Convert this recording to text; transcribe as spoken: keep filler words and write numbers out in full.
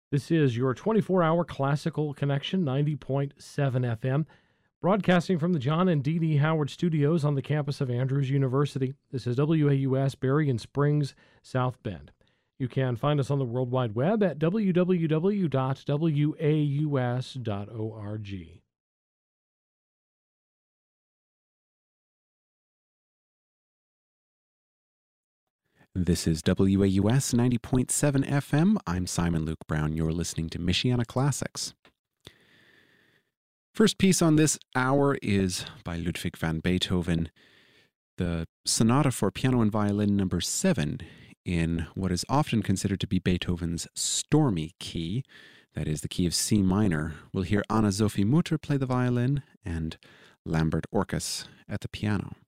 This is your twenty-four hour classical connection, ninety point seven F M, broadcasting from the John and Dee Dee Howard Studios on the campus of Andrews University. This is W A U S, Berrien Springs, South Bend. You can find us on the World Wide Web at w w w dot w a u s dot org. This is W A U S ninety point seven F M. I'm Simon Luke Brown. You're listening to Michiana Classics. First piece on this hour is by Ludwig van Beethoven, the Sonata for Piano and Violin number seven in what is often considered to be Beethoven's stormy key, that is the key of C minor. We'll hear Anna-Sophie Mutter play the violin and Lambert Orkus at the piano.